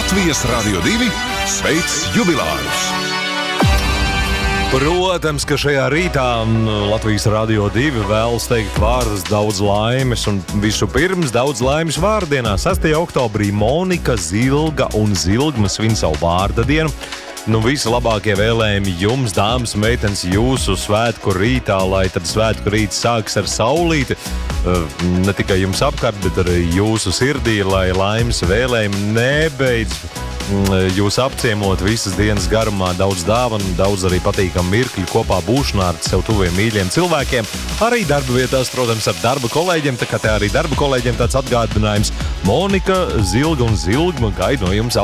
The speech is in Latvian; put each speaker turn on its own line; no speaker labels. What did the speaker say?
Latvijas Radio 2 sveic jubilārus!
Protams, ka šajā rītā Latvijas Radio 2 vēlas teikt vārdus daudz laimes un visu pirms daudz laimes vārdienā. 6. oktobrī Monika, Zilga un Zilgma svin savu vārda dienu. Visi labākie vēlējumi jums, dāmas, meitenes, jūsu svētku rītā, lai tad svētku rīts sāks ar saulīti. Ne tikai jums apkārt, bet arī jūsu sirdī, lai laimes vēlējumi nebeidz jūs apciemot visas dienas garumā, daudz dāvanu, daudz arī patīkamu mirkļu kopā būšanā ar sev tuviem mīļiem cilvēkiem. Arī darba vietās, protams, ar darba kolēģiem, tā kā te arī darba kolēģiem tāds atgādinājums. Monika, Zilga un Zilgma gaida no jums